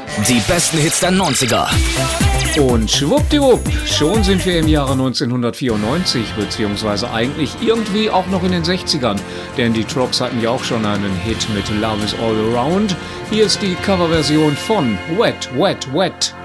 Die besten Hits der 90er. Und schwuppdiwupp, schon sind wir im Jahre 1994, beziehungsweise eigentlich irgendwie auch noch in den 60ern. Denn die Tropes hatten ja auch schon einen Hit mit Love is All Around. Hier ist die Coverversion von Wet, Wet, Wet.